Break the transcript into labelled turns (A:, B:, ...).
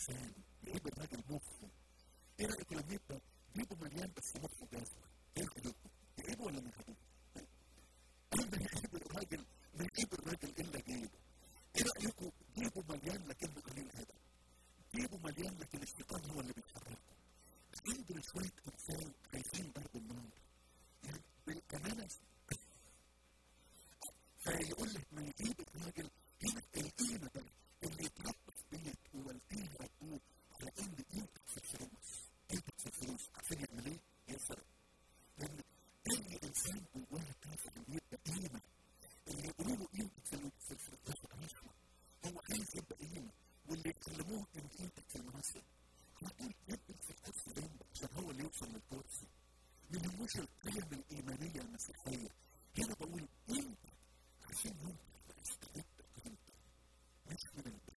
A: انسان، يعيب الراجل مخه. ايه رايك لما يبقى جيبه مليان بس مخه جاف؟ ايه رايكم؟ يعيبه ولا مش يعيبه؟ ما يعيب الراجل، ما يعيب الراجل الا جيبه. ايه رايكم جيبه مليان لكنه قليل هدف؟ جيبه مليان لكن الشيطان هو اللي بيتحركه. عنده شويه انسان خايفين ضرب النار يعني بالامانه. فيقول لك ما يجيب الراجل هنا القيمه بقى اللي يتربى في بيت ووالديه ربوه على ان ينفق في الفلوس. ينفق في الفلوس عشان يعمل ايه؟ يسرق. لان اي انسان جواه كافه انه يبقى قيمه، اللي يقولوا له قيمتك في الفلوس عشره، هو عايز يبقى قيمه، واللي يكلموه ان قيمتك في المناسب على طول يبقى في الكرسي جنبك عشان هو اللي يوصل للكرسي. ما يهموش القيم الايمانيه المسيحيه. هنا بقول انت عشان ينفع استعد قيمتك مش من